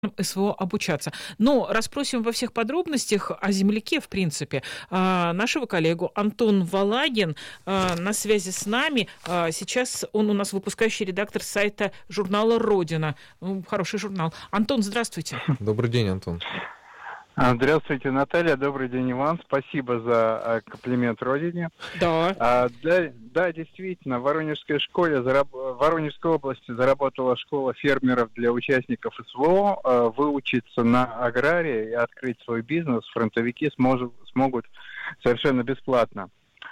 СВО обучаться. Но расспросим во всех подробностях о земляке, в принципе, нашего коллегу Антон Валагин на связи с нами. Сейчас он у нас выпускающий редактор сайта журнала «Родина». Хороший журнал. Антон, здравствуйте. Добрый день, Антон. Здравствуйте, Наталья. Добрый день, Иван. Спасибо за комплимент Родине. Да. Да, действительно, в Воронежской школе, в Воронежской области заработала школа фермеров для участников СВО. Выучиться на аграрии и открыть свой бизнес фронтовики смогут совершенно бесплатно.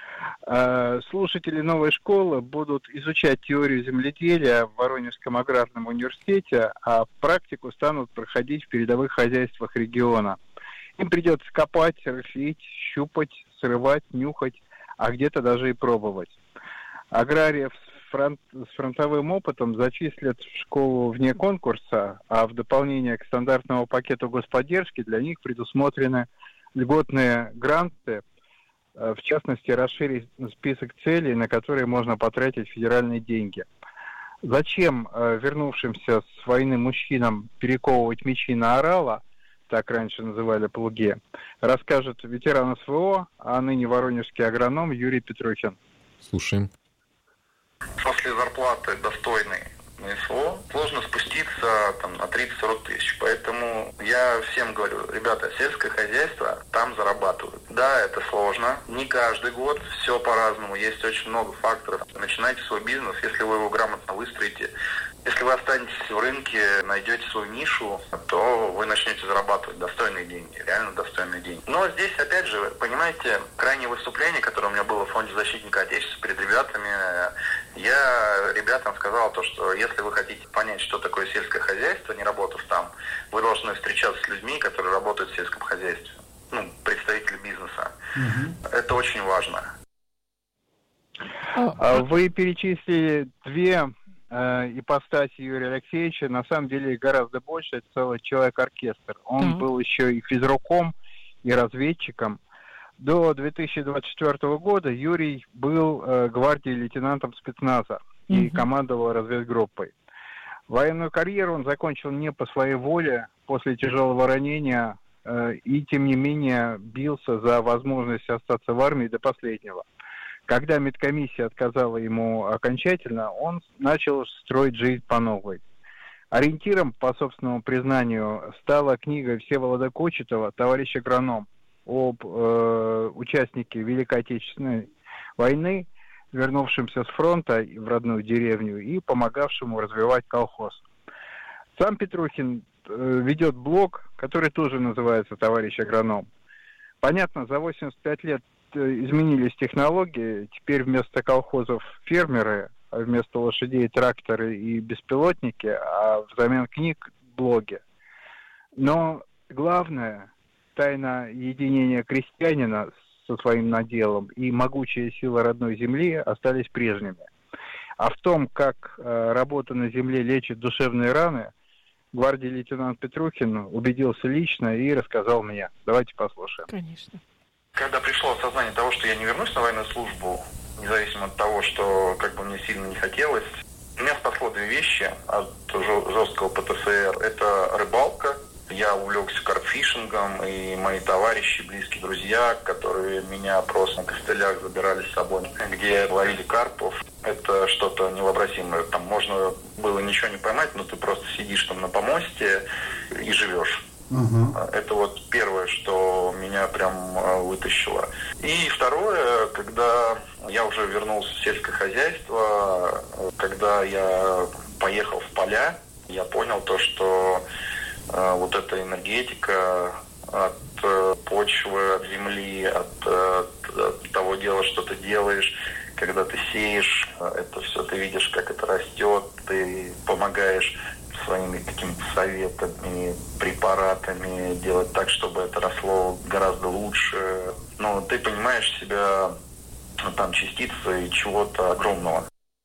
Слушатели новой школы будут изучать теорию земледелия в Воронежском аграрном университете, а практику станут проходить в передовых хозяйствах региона. Им придется копать, рыхлить, щупать, срывать, нюхать, а где-то даже и пробовать. Аграриев с фронтовым опытом зачислят в школу вне конкурса, а в дополнение к стандартному пакету господдержки для них предусмотрены льготные гранты, в частности, расширить список целей, на которые можно потратить федеральные деньги. Зачем вернувшимся с войны мужчинам перековывать мечи на орала, так раньше называли плуги, расскажет ветеран СВО, а ныне воронежский агроном Юрий Петрухин. Слушаем. После зарплаты достойной на СВО сложно спуститься на 30-40 тысяч. Поэтому я всем говорю, ребята, сельское хозяйство там зарабатывают. Да, это сложно. Не каждый год, все по-разному. Есть очень много факторов. Начинайте свой бизнес, если вы его грамотно выстроите. Если вы останетесь в рынке, найдете свою нишу, то вы начнете зарабатывать достойные деньги, реально достойные деньги. Но здесь, опять же, понимаете, крайнее выступление, которое у меня было в Фонде защитника Отечества перед ребятами, я ребятам сказал то, что если вы хотите понять, что такое сельское хозяйство, не работав там, вы должны встречаться с людьми, которые работают в сельском хозяйстве, представители бизнеса. Это очень важно. Вы перечислили две ипостаси Юрия Алексеевича, на самом деле гораздо больше, это целый человек-оркестр. Он был еще и физруком, и разведчиком. До 2024 года Юрий был гвардией лейтенантом спецназа и командовал разведгруппой. Военную карьеру он закончил не по своей воле, после тяжелого ранения, и тем не менее бился за возможность остаться в армии до последнего. Когда медкомиссия отказала ему окончательно, он начал строить жизнь по новой. Ориентиром, по собственному признанию, стала книга Всеволода Кочетова «Товарищ агроном» об участнике Великой Отечественной войны, вернувшемся с фронта в родную деревню и помогавшему развивать колхоз. Сам Петрухин ведет блог, который тоже называется «Товарищ агроном». Понятно, за 85 лет изменились технологии, теперь вместо колхозов фермеры, а вместо лошадей тракторы и беспилотники, а взамен книг блоги. Но главное, тайна единения крестьянина со своим наделом и могучая сила родной земли остались прежними. А в том, как работа на земле лечит душевные раны, гвардии лейтенант Петрухин убедился лично и рассказал мне. Давайте послушаем. Конечно. Когда пришло осознание того, что я не вернусь на военную службу, независимо от того, что мне сильно не хотелось, меня спасло две вещи от жесткого ПТСР. Это рыбалка. Я увлекся карпфишингом, и мои товарищи, близкие друзья, которые меня просто на костылях забирали с собой, где ловили карпов, это что-то невообразимое. Там можно было ничего не поймать, но ты просто сидишь там на помосте и живешь. Это первое, что меня прям вытащило. И второе, когда я уже вернулся в сельское хозяйство, когда я поехал в поля, я понял то, что эта энергетика от почвы, от земли, от того дела, что ты делаешь, когда ты сеешь, это все ты видишь, как это растет, ты помогаешь своими какими-то советами, препаратами делать так, чтобы это росло гораздо лучше. Ты понимаешь себя частицей чего-то огромного.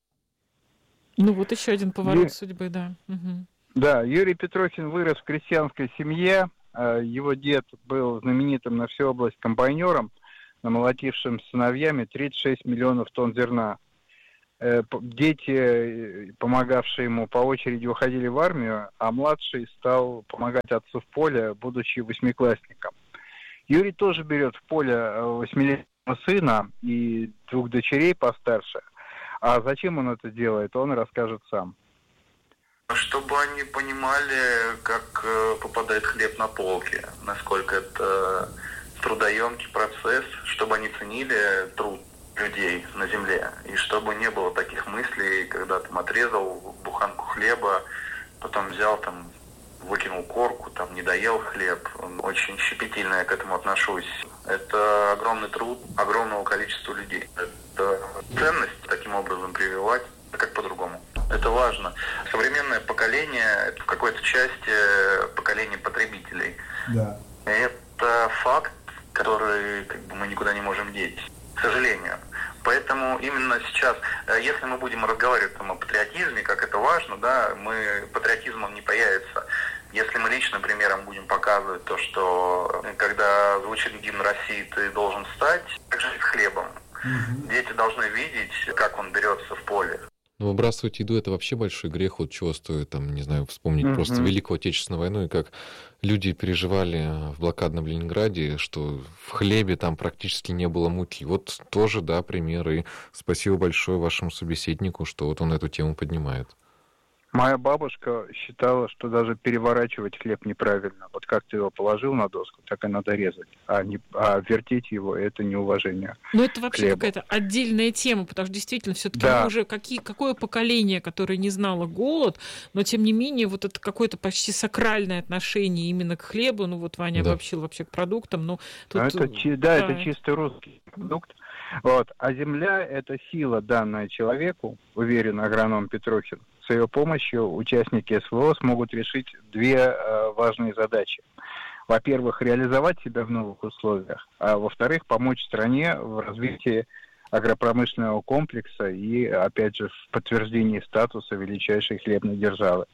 Еще один поворот судьбы, да. Да, Юрий Петрухин вырос в крестьянской семье. Его дед был знаменитым на всю область комбайнером, намолотившим с сыновьями 36 миллионов тонн зерна. дети, помогавшие ему по очереди, уходили в армию, а младший стал помогать отцу в поле, будучи 8-классником. Юрий тоже берет в поле 8-летнего сына и 2 дочерей постарше. А зачем он это делает, он расскажет сам. Чтобы они понимали, как попадает хлеб на полки, насколько это трудоемкий процесс, чтобы они ценили труд людей на земле, и чтобы не было таких мыслей, когда там отрезал буханку хлеба, потом взял там, выкинул корку, там не доел хлеб. Очень щепетильно я к этому отношусь. Это огромный труд огромного количества людей. Это ценность таким образом прививать, как по-другому. Это важно. Современное поколение – это в какой-то части поколение потребителей. Да. Это факт, который мы никуда не можем деть, к сожалению. Поэтому именно сейчас, если мы будем разговаривать о патриотизме, как это важно, да, патриотизмом не появится. Если мы личным примером будем показывать то, что когда звучит гимн России, ты должен встать, как же с хлебом. Дети должны видеть, как он берется в поле. Но выбрасывать еду — это вообще большой грех. Вот чего стоит, там, не знаю, вспомнить просто Великую Отечественную войну, и как люди переживали в блокадном Ленинграде, что в хлебе там практически не было муки. Вот тоже, да, пример. И спасибо большое вашему собеседнику, что вот он эту тему поднимает. Моя бабушка считала, что даже переворачивать хлеб неправильно. Вот как ты его положил на доску, так и надо резать. А вертеть его — это неуважение. Но это вообще какая-то отдельная тема, потому что действительно все-таки мы уже какое поколение, которое не знало голод, но тем не менее вот это какое-то почти сакральное отношение именно к хлебу. Ну вот Ваня обобщил вообще к продуктам. Но тут... это чисто русский продукт. Вот. А земля — это сила, данная человеку, уверен агроном Петрухин. С ее помощью участники СВО смогут решить 2 важные задачи. Во-первых, реализовать себя в новых условиях, а во-вторых, помочь стране в развитии агропромышленного комплекса и, опять же, в подтверждении статуса величайшей хлебной державы.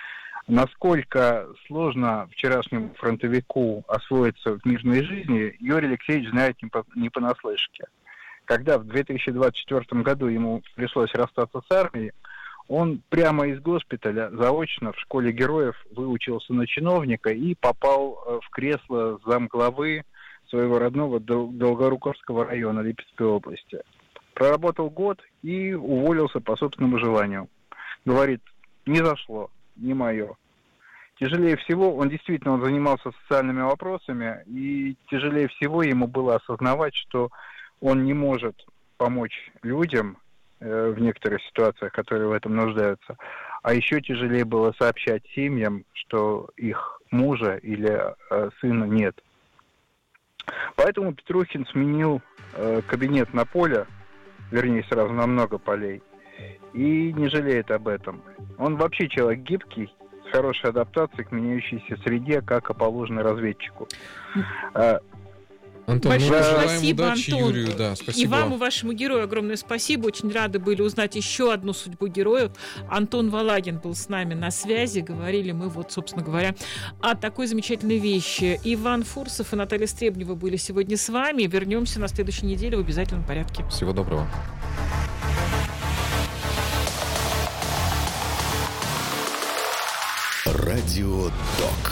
Насколько сложно вчерашнему фронтовику освоиться в мирной жизни, Юрий Алексеевич знает не понаслышке. Когда в 2024 году ему пришлось расстаться с армией, он прямо из госпиталя заочно в школе героев выучился на чиновника и попал в кресло замглавы своего родного Долгоруковского района Липецкой области. Проработал год и уволился по собственному желанию. Говорит, не зашло, не мое. Тяжелее всего, он занимался социальными вопросами, и тяжелее всего ему было осознавать, что он не может помочь людям в некоторых ситуациях, которые в этом нуждаются. А еще тяжелее было сообщать семьям, что их мужа или сына нет. Поэтому Петрухин сменил кабинет на поле, вернее, сразу на много полей, и не жалеет об этом. Он вообще человек гибкий, с хорошей адаптацией к меняющейся среде, как и положено разведчику. Антон, большое спасибо, Антон. Юрию, да, спасибо. И вам, и вашему герою огромное спасибо. Очень рады были узнать еще одну судьбу героев. Антон Валагин был с нами на связи. Говорили мы, собственно говоря, о такой замечательной вещи. Иван Фурсов и Наталья Стребнева были сегодня с вами. Вернемся на следующей неделе в обязательном порядке. Всего доброго. Радио ДОК.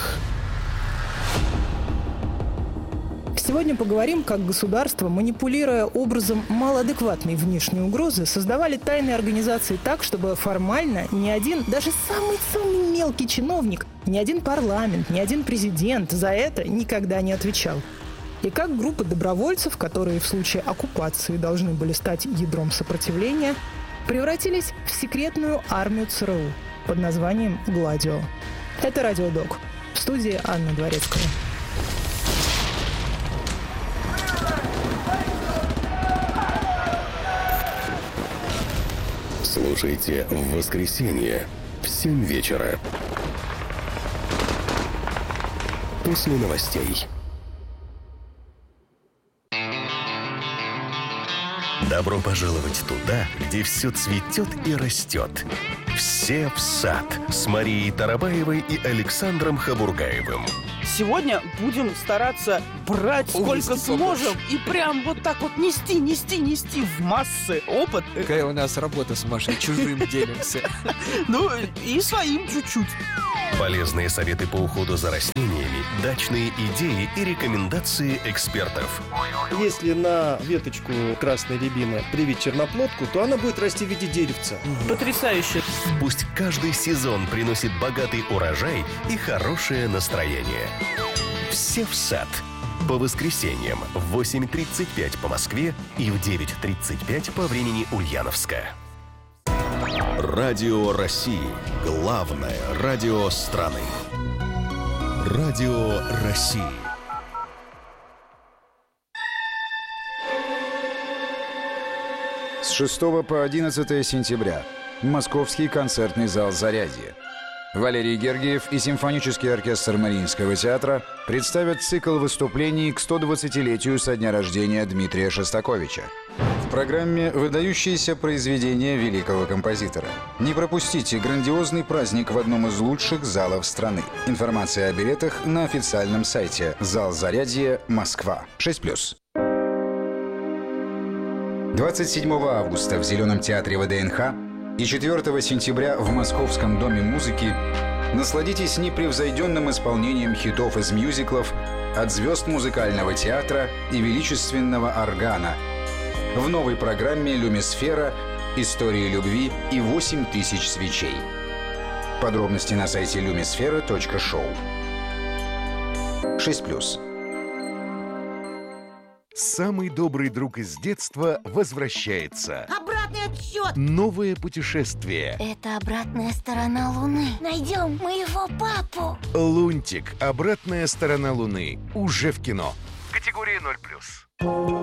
Сегодня поговорим, как государство, манипулируя образом малоадекватной внешней угрозы, создавали тайные организации так, чтобы формально ни один, даже самый мелкий чиновник, ни один парламент, ни один президент за это никогда не отвечал. И как группы добровольцев, которые в случае оккупации должны были стать ядром сопротивления, превратились в секретную армию ЦРУ под названием «Гладио». Это «Радио ДОК». В студии Анна Дворецкая. Слушайте в воскресенье в 7 вечера. После новостей. Добро пожаловать туда, где все цветет и растет. Все в сад с Марией Тарабаевой и Александром Хабургаевым. Сегодня будем стараться брать сколько сможем и прям вот так вот нести в массы опыт. Какая у нас работа с Машей, чужим делимся. Ну, и своим чуть-чуть. Полезные советы по уходу за растениями, дачные идеи и рекомендации экспертов. Если на веточку красной рябины привить черноплодку, то она будет расти в виде деревца. Потрясающе. Пусть каждый сезон приносит богатый урожай и хорошее настроение. Все в сад. По воскресеньям в 8:35 по Москве и в 9:35 по времени Ульяновска. Радио России. Главное радио страны. Радио России. С 6 по 11 сентября. Московский концертный зал «Зарядье». Валерий Гергиев и симфонический оркестр Мариинского театра представят цикл выступлений к 120-летию со дня рождения Дмитрия Шостаковича. В программе выдающиеся произведения великого композитора. Не пропустите грандиозный праздник в одном из лучших залов страны. Информация о билетах на официальном сайте. Зал «Зарядье», Москва. 6+. 27 августа в Зеленом театре ВДНХ и 4 сентября в Московском доме музыки насладитесь непревзойденным исполнением хитов из мюзиклов от звезд музыкального театра и величественного органа в новой программе «Люмисфера. Истории любви и 8000 свечей». Подробности на сайте lumisfera.show. 6+. Самый добрый друг из детства возвращается. Обратный отсчет! Новое путешествие. Это обратная сторона Луны. Найдем моего папу. Лунтик. Обратная сторона Луны. Уже в кино. Категория 0+.